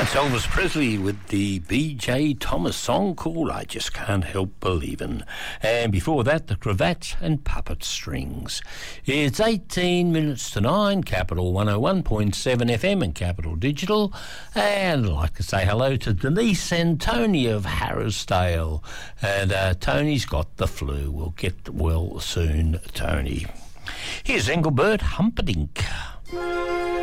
Elvis Presley with the B.J. Thomas song called I Just Can't Help Believin'. And before that, the Cravats and Puppet Strings. It's 18 minutes to 9, Capital 101.7 FM and Capital Digital. And I'd like to say hello to Denise and Tony of Harrisdale. And Tony's got the flu. We'll get well soon, Tony. Here's Engelbert Humperdinck.